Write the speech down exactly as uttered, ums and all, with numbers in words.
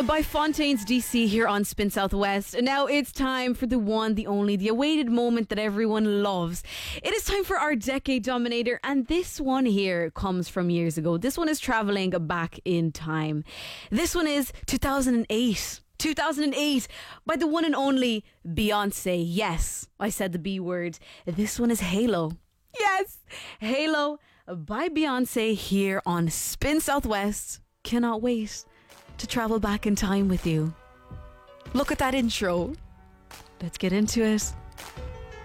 by Fontaines D C here on Spin Southwest. And now it's time for the one, the only, the awaited moment that everyone loves. It is time for our Decade Dominator, and this one here comes from years ago. This one is traveling back in time. This one is two thousand eight. two thousand eight by the one and only Beyonce. Yes, I said the B word. This one is Halo. Yes, Halo by Beyonce here on Spin Southwest. Cannot wait to travel back in time with you. Look at that intro. Let's get into it.